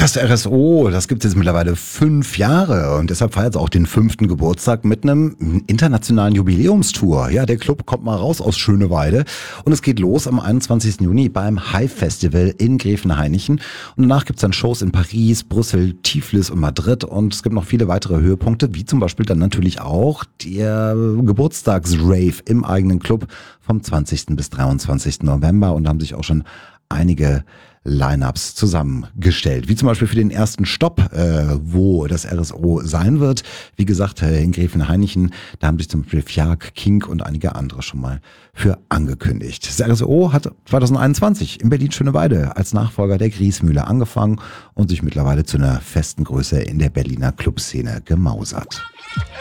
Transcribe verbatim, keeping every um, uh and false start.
Das R S O, das gibt es jetzt mittlerweile fünf Jahre und deshalb feiert es auch den fünften Geburtstag mit einem internationalen Jubiläumstour. Ja, der Club kommt mal raus aus Schöneweide und es geht los am einundzwanzigsten Juni beim Hive Festival in Gräfenhainichen. Und danach gibt es dann Shows in Paris, Brüssel, Tiflis und Madrid und es gibt noch viele weitere Höhepunkte, wie zum Beispiel dann natürlich auch der Geburtstagsrave im eigenen Club vom zwanzigsten bis dreiundzwanzigsten November und da haben sich auch schon einige Line-Ups zusammengestellt, wie zum Beispiel für den ersten Stopp, äh, wo das R S O sein wird. Wie gesagt, äh, in Gräfenhainichen, da haben sich zum Beispiel Fjak, Kink und einige andere schon mal für angekündigt. Das R S O hat zwanzig einundzwanzig in Berlin-Schöneweide als Nachfolger der Griesmühle angefangen und sich mittlerweile zu einer festen Größe in der Berliner Clubszene gemausert.